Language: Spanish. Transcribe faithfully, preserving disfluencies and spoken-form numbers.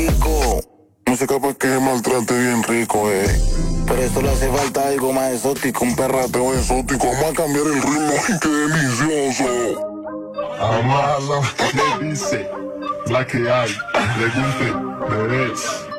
chico. Música pa' que maltrate bien rico, eh. Pero esto le hace falta algo más exótico. Un perrateo exótico. Vamos a cambiar el ritmo. ¡Ay, qué delicioso! Amala, le dice la que hay, le guste, bebés.